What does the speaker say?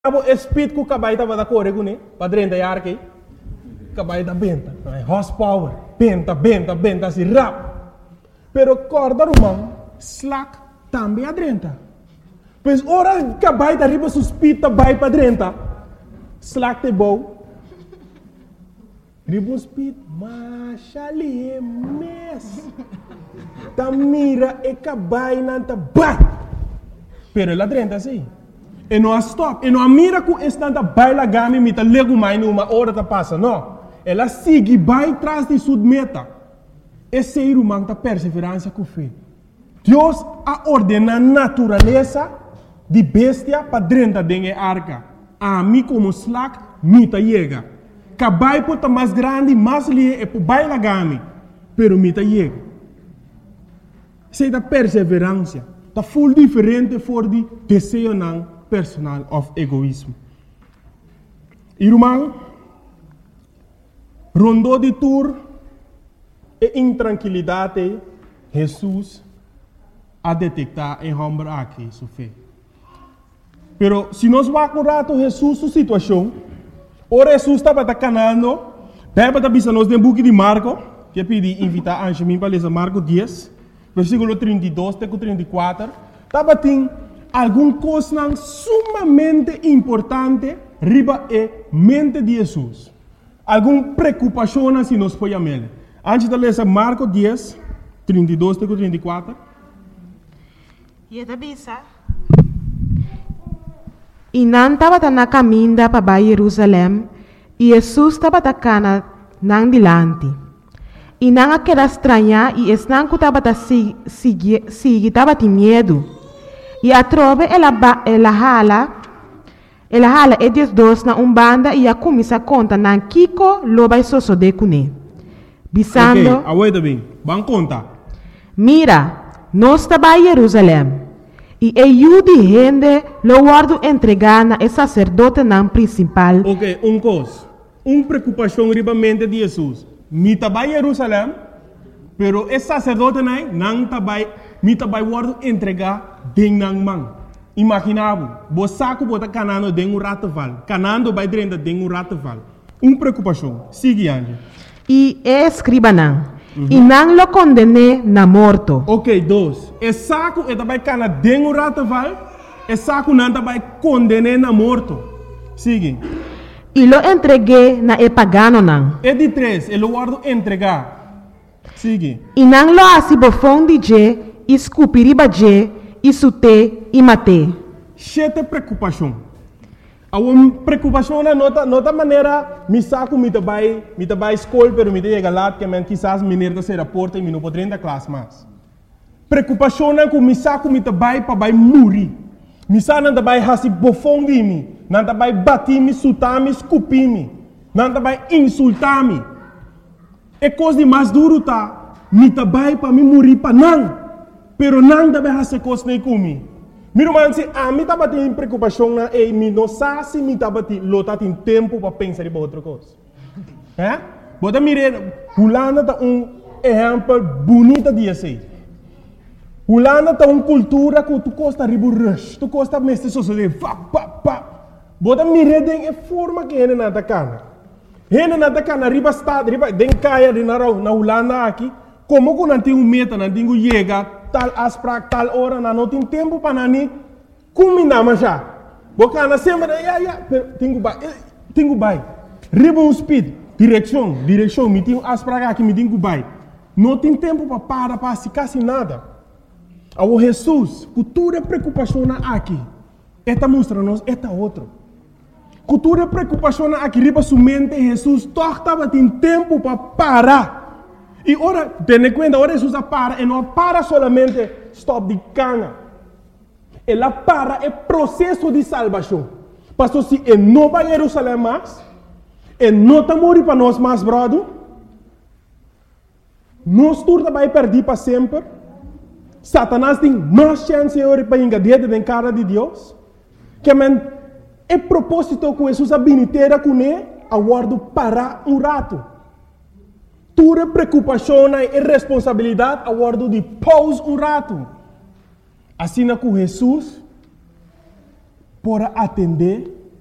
o speed que o cabai estava da corre com ele, para 30 anos que cabai da benta, horsepower, benta, assim rap. Pero corda romano, slack também a 30. Pois ora cabai da riba su speed tabai para 30, slack te bom. Riba speed, machali mes. Ta mira e cabai nanta bat. Pero la 30 sim. E não stop. E não mira que estanta baila gami mita lego mais numa hora ta passa. Não. Ela sigue vai atrás de sua meta. Esse ser humano ta perseverança com fé. Deus a ordena a natureza de bestia para dentro da arca. A mim como slack mita chega. Cabai pota mais grande, mais lie e baila gami. Pero mita chega. Sei da perseverança. Ta full diferente for de desejo não personal of egoísmo. Irmão, rondou de tour e intranquilidade, Jesus a detectar em homem aqui sua fé. Pero se nós vamos rato Jesus sua situação, o Jesus estava canando, pega para nós no book de Marco, que pedi invitar a Anjamim para ler Marco 10, versículo 32 até 34, estava tem alguma coisa sumamente importante riba e mente de Jesus. Alguma preocupação se nós podemos ver. Antes de ler Marco 10, 32 até 34. E não estava na caminho para Jerusalém, e Jesus estava na dilante. E não aquela estranha, e não estava estava de medo. E a trove ela hala e dos na banda e a começa a contar na Kiko loba e soso de cune. Bisando. Ok, aguenta bem. Vamos contar. Mira, nós estamos em Jerusalém. E eu de gente lo guardo entregar na sacerdote na principal. Ok, coisa. Preocupação ribamente de Jesus. Me estava em Jerusalém, pero esse sacerdote não estava me também guardo entregar den nang mang. Imaginava, você saco bota canando den rataval, canando vai dentro den rataval. Preocupação. Sigue ande. E escriba não. E não lo condene na morto. Ok, dois. E saco e também cana den rataval, e saco não também condene na morto. Sigue. E lo entreguei na pagano não. E de três, ele guardo entregar. Sigue. E não lo assim bofão de je. Escupiriba je, isute e mate. Chete preocupação. A preocupação na nota maneira me saco me tabai escola pero me chega lá que men quizás menino da ser porta e me não poderia da classe mais. Preocupação na com me saco me tabai para vai muri. Me saco não tabai hasi bofão de mim, não tabai bater me sutar me escupir me, não tabai insultar me. É coisa de mais duro tá. Me tabai para me muri para não. Pero não deve fazer coisa nem comigo. Meu irmão, se a mim estava tendo preocupação na e me não sabe se me estava tendo tempo para pensar em outra coisa. É? Bota mirar, Holanda tá exemplo bonito de assim. Holanda tá cultura que tu costa ribu rush, tu costa mestre sociedade, Bota mirar de forma que ele não tá cana. Ele não tá cana riba estado, riba den caia de na Holanda aqui, como que não tem meta, não tem chega tal asprak tal hora não tem tempo para nani combinar mas já bocana sempre tenho bai ribbon speed direção me tenho asprak aqui me tenho bai não tem tempo para se quase nada ao Jesus cultura preocupação aqui esta mostra nos esta outro cultura preocupação aqui riba sua mente Jesus estava tem tempo para parar. E ora, tendo em conta, ora Jesus para, e não para solamente stop de cana. Ela para é processo de salvação. Pastor, se ele não vai a Jerusalém mais, ele não está morrendo para nós mais, brother, nós turma vai perder para sempre. Satanás tem mais chance para engadir dentro da cara de Deus. Que é propósito que Jesus habilitera com ele, aguardo para rato. Tua preocupação e responsabilidade a guardo de pause rato. Assim com Jesus, para atender